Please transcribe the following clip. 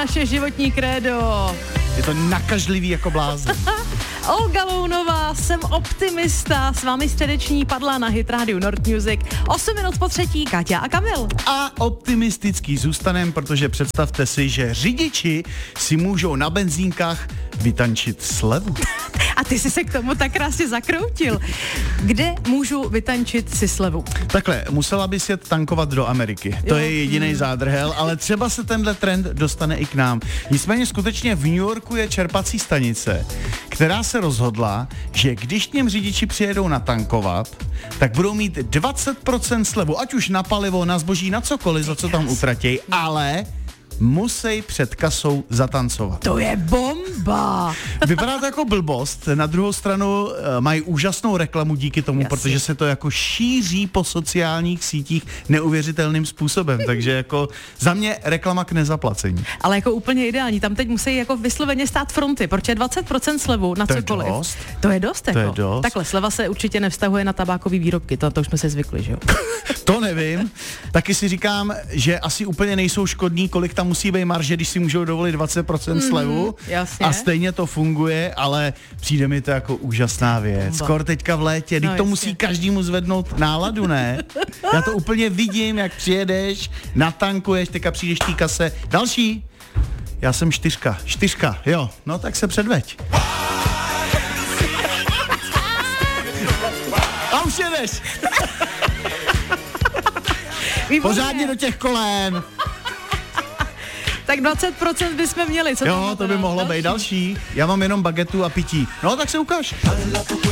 naše životní krédo. Je to nakažlivý jako blázen. Olga Lounová, jsem optimista, s vámi středeční padla na Hit Radio Nord Music. 8 minut po třetí, Káťa a Kamil. A optimistický zůstanem, protože představte si, že řidiči si můžou na benzínkách vytančit slevu. A ty jsi se k tomu tak krásně zakroutil. Kde můžu vytančit si slevu? Takhle, musela bys jet tankovat do Ameriky. To je jediný zádrhel, ale třeba se tenhle trend dostane i k nám. Nicméně skutečně v New Yorku je čerpací stanice, která se rozhodla, že když k něm řidiči přijedou natankovat, tak budou mít 20% slevu, ať už na palivo, na zboží, na cokoliv, za co tam utratějí, ale musí před kasou zatancovat. To je bomba! Vypadá to jako blbost, na druhou stranu mají úžasnou reklamu díky tomu, Jasně. protože se to jako šíří po sociálních sítích neuvěřitelným způsobem, takže jako za mě reklama k nezaplacení. Ale jako úplně ideální, tam teď musí jako vysloveně stát fronty, protože 20% slevu na To je cokoliv. dost. To je dost, jako. To je dost. Takhle, sleva se určitě nevztahuje na tabákový výrobky, to už jsme se zvykli, že jo? To nevím, taky si říkám, že asi úplně nejsou škodní, kolik tam musí být marže, když si můžou dovolit 20% slevu jasně. a stejně to funguje, ale přijde mi to jako úžasná věc. Skoro teďka v létě, teď No, to jasně. musí každému zvednout náladu, ne? Já to úplně vidím, jak přijedeš, natankuješ, teďka přijdeš k té kase. Další. Já jsem 4, jo, no tak se předveď. A už jedeš. Výborně. Pořádně do těch kolen. Tak 20% bychom měli, co tam Jo, na to by mohlo být další. Já mám jenom bagetu a pití. No, tak se ukáž.